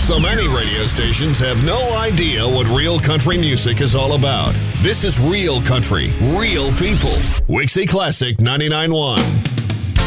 So many radio stations have no idea what real country music is all about. This is Real Country, Real People. Wixie Classic 99.1.